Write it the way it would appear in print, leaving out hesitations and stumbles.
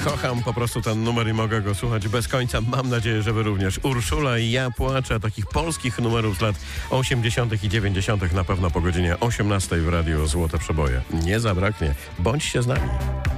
Kocham po prostu ten numer i mogę go słuchać bez końca. Mam nadzieję, że wy również. Urszula i Ja płaczę. Takich polskich numerów z lat 80. i 90. na pewno po godzinie 18 w radiu Złote Przeboje nie zabraknie. Bądźcie z nami.